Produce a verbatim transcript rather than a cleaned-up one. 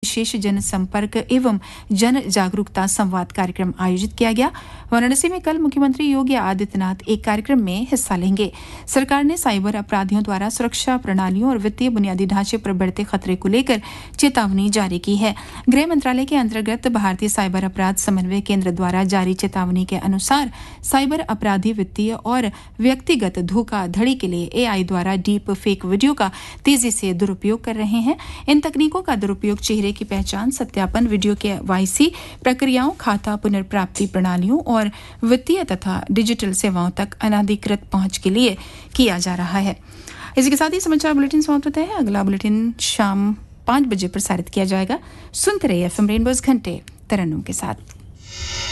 विशेष जनसंपर्क एवं जन जागरूकता संवाद कार्यक्रम आयोजित किया गया। वाराणसी में कल मुख्यमंत्री योगी आदित्यनाथ एक कार्यक्रम में हिस्सा लेंगे। सरकार ने साइबर अपराधियों द्वारा सुरक्षा प्रणालियों और वित्तीय बुनियादी ढांचे पर बढ़ते खतरे को लेकर चेतावनी जारी की है। गृह मंत्रालय के अंतर्गत भारतीय साइबर अपराध समन्वय केंद्र द्वारा जारी चेतावनी के अनुसार साइबर अपराधी वित्तीय और व्यक्तिगत धोखाधड़ी के लिए एआई द्वारा डीप फेक वीडियो का तेजी से दुरुपयोग कर रहे हैं। इन तकनीकों का दुरुपयोग चेहरे की पहचान, सत्यापन, वीडियो के वाईसी प्रक्रियाओं, खाता पुनर्प्राप्ति प्रणालियों और वित्तीय तथा डिजिटल सेवाओं तक अनधिकृत पहुंच के लिए किया जा रहा है। इसी के साथ ही समाचार बुलेटिन समाप्त होता है। अगला बुलेटिन शाम पाँच बजे प्रसारित किया जाएगा। सुनते रहिए एफएम रेनबोज घंटे तरन्नुम के साथ।